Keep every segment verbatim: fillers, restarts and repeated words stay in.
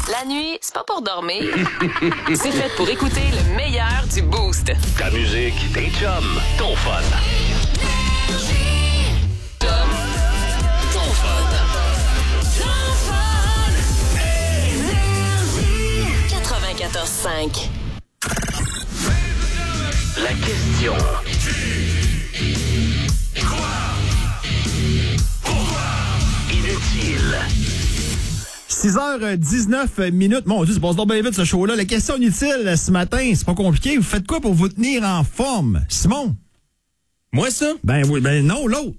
La nuit, c'est pas pour dormir. C'est fait pour écouter le meilleur du Boost. Ta musique, tes chums, ton fun. Tom, ton fun. quatre-vingt-quatorze cinq. La question. Inutile. six heures dix-neuf minutes. Mon Dieu, c'est passe donc bien vite ce show-là. La question inutile ce matin, c'est pas compliqué. Vous faites quoi pour vous tenir en forme? Simon? Moi, ça? Ben oui, ben non, l'autre.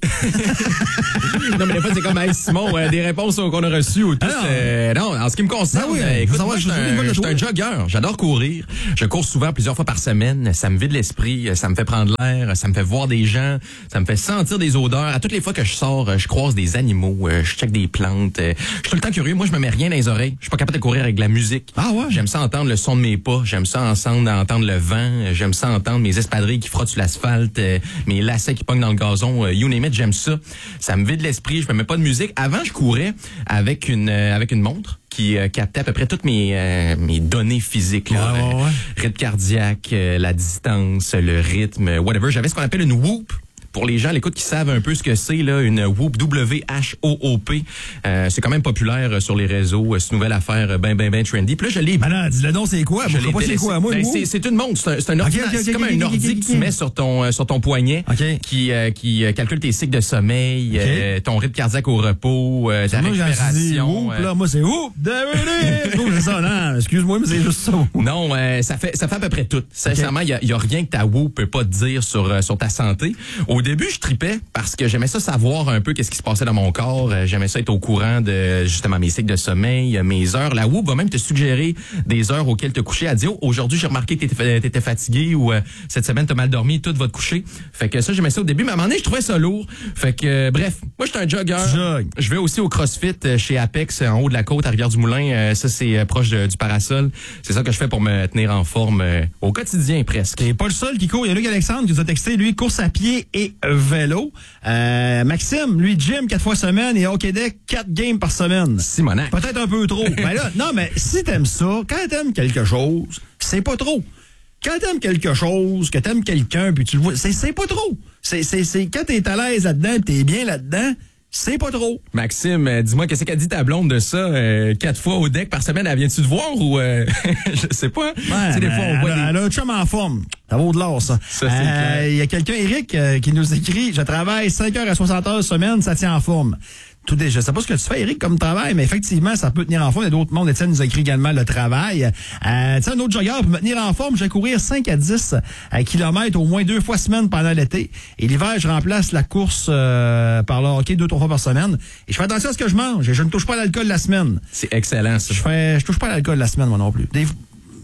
Non, mais des fois, c'est comme, hey, Simon, euh, des réponses qu'on a reçues ou tout. Ah non. Euh, non, en ce qui me concerne, Ben oui, euh, faut écoute, savoir, moi, je suis je veux un, le je suis un jouer. jogger. J'adore courir. Je cours souvent, plusieurs fois par semaine. Ça me vide l'esprit, ça me fait prendre l'air, ça me fait voir des gens, ça me fait sentir des odeurs. À toutes les fois que je sors, je croise des animaux, je check des plantes. Je suis tout le temps curieux. Moi, je me mets rien dans les oreilles. Je suis pas capable de courir avec de la musique. Ah ouais? J'aime ça entendre le son de mes pas. J'aime ça entendre, entendre le vent. J'aime ça entendre mes espadrilles qui frottent sur l'asphalte, euh, mes lacets qui pognent dans le gazon. Euh, you name it, j'aime ça. Ça me vide l'esprit. Je me mets pas de musique. Avant, je courais avec une euh, avec une montre qui euh, captait à peu près toutes mes euh, mes données physiques. Là. Ouais, ouais, ouais. Euh, rythme cardiaque, euh, la distance, le rythme, whatever. J'avais ce qu'on appelle une Whoop. Pour les gens à l'écoute qui savent un peu ce que c'est, là, une Whoop, W H O O P. Euh, c'est quand même populaire euh, sur les réseaux. Euh, c'est une nouvelle affaire euh, ben, ben, ben trendy. Puis là, je l'ai... Ben non, dis-le donc, c'est quoi? Je Moi, je sais l'ai pas c'est délaissé. quoi, moi, Ben, le c'est, c'est une montre, c'est un, c'est un Ok, ordinateur. ok, ok, c'est comme ok, un ok, ordi ok, que tu ok. mets sur ton euh, sur ton poignet, Ok. qui euh, qui euh, calcule tes cycles de sommeil, Ok. euh, ton rythme cardiaque au repos, euh, ta Moi, quand je dis récupération. whoop, euh, là, moi, c'est whoop, David! Oh, c'est ça, non, excuse-moi, mais c'est juste ça. Non, euh, ça fait ça fait à peu près tout. Sincèrement, il y, a, y a rien que ta Whoop peut pas te dire sur euh, sur ta santé. Au début, je tripais parce que j'aimais ça savoir un peu qu'est-ce qui se passait dans mon corps. Euh, j'aimais ça être au courant de justement mes cycles de sommeil, euh, mes heures. La Whoop va même te suggérer des heures auxquelles te coucher. Elle dit oh, aujourd'hui, j'ai remarqué que t'étais, t'étais fatigué ou euh, cette semaine t'as mal dormi, tout va te coucher. Fait que ça, j'aimais ça au début, mais à un moment donné, je trouvais ça lourd. Fait que euh, bref, moi je suis un jogger. Tu jogues. Je vais aussi au CrossFit euh, chez Apex en haut de la côte à Rivière-du-Moulin. Euh, ça c'est euh, proche de- du Parasol. C'est ça que je fais pour me tenir en forme euh, au quotidien presque. T'es pas le seul qui court. Il y a Luc Alexandre qui nous a texté, lui, course à pied et vélo. Euh, Maxime, lui, gym quatre fois semaine et hockey deck quatre games par semaine. Simonac. Peut-être un peu trop. Ben là, non, mais si t'aimes ça, quand t'aimes quelque chose, c'est pas trop. Quand t'aimes quelque chose, que t'aimes quelqu'un, puis tu le vois, c'est, c'est pas trop. C'est, c'est, c'est quand t'es à l'aise là-dedans, pis t'es bien là-dedans, c'est pas trop. Maxime, euh, dis-moi, qu'est-ce qu'a dit ta blonde de ça? Euh, quatre fois au deck par semaine, elle vient-tu te voir ou... Euh, je sais pas. Tu sais, des ben, fois, on voit elle, a- des... elle a un chum en forme. Ça vaut de l'or, ça. Ça, c'est clair. Il y a quelqu'un, Eric, euh, qui nous écrit « Je travaille cinq heures à soixante heures semaine, ça tient en forme. » Tout est, je sais pas ce que tu fais, Eric, comme travail, mais effectivement, ça peut tenir en forme. Il y a d'autres mondes. Étienne nous a écrit également le travail. Euh, tu sais, un autre jogger, pour me tenir en forme, je vais courir cinq à dix euh, kilomètres au moins deux fois semaine pendant l'été. Et l'hiver, je remplace la course euh, par le hockey deux, trois fois par semaine. Et je fais attention à ce que je mange. Et je ne touche pas à l'alcool la semaine. C'est excellent, ça. Je fais, je touche pas à l'alcool la semaine, moi non plus. Des,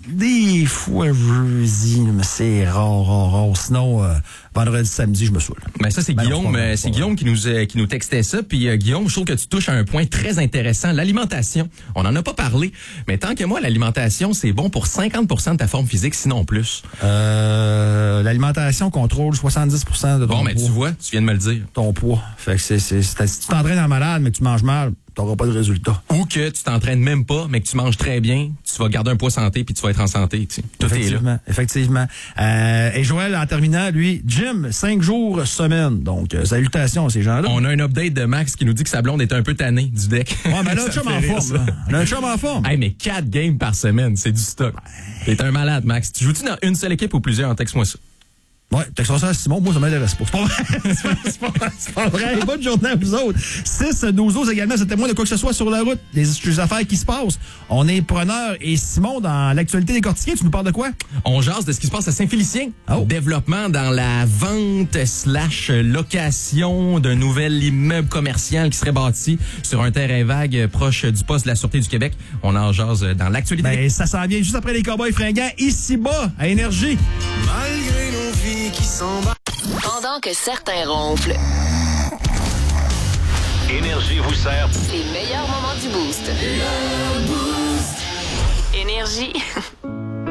des fois, jeudi, mais c'est rare, rare, rare. Sinon, euh, vendredi, samedi, je me saoule. Ben ça, c'est Ben non, Guillaume, c'est pas vrai, euh, c'est c'est pas Guillaume qui nous, euh, qui nous textait ça. Puis euh, Guillaume, je trouve que tu touches à un point très intéressant, l'alimentation. On n'en a pas parlé, mais tant que moi, l'alimentation, c'est bon pour cinquante pour cent de ta forme physique, sinon plus. Euh, l'alimentation contrôle soixante-dix pour cent de ton Bon, mais poids. tu vois, tu viens de me le dire. Ton poids. Fait que c'est, c'est, c'est- si tu t'entraînes en malade, mais que tu manges mal, t'auras pas de résultat. Ou que tu t'entraînes même pas, mais que tu manges très bien, tu vas garder un poids santé puis tu vas être en santé. Tu sais. Tout est là. Effectivement, effectivement. Euh, et Joël, en terminant, lui, gym, cinq jours semaine. Donc, euh, salutations à ces gens-là. On a un update de Max qui nous dit que sa blonde est un peu tannée du deck. Ouais, mais là, un Ça chum me en fait rire, forme. ça. là. On a un chum en forme. Hey, mais quatre games par semaine, c'est du stock. T'es un malade, Max. Tu joues-tu dans une seule équipe ou plusieurs? Texte-moi ça. Ouais, texte ça à Simon, moi ça m'intéresse pas. C'est pas vrai. C'est pas, c'est pas, c'est pas vrai. Bonne journée à vous autres. six douze également, c'est témoin de quoi que ce soit sur la route. Les, les affaires qui se passent. On est preneur. Et Simon, dans l'actualité décortiquée, tu nous parles de quoi? On jase de ce qui se passe à Saint-Félicien. Oh. Développement dans la vente slash location d'un nouvel immeuble commercial qui serait bâti sur un terrain vague proche du poste de la Sûreté du Québec. On en jase dans l'actualité. Ben, ça s'en vient juste après les Cowboys fringants, ici-bas, à Énergie. Malgré nos vies qui s'en battent. Pendant que certains ronflent, Énergie vous sert. les meilleurs moments du Boost. Énergie.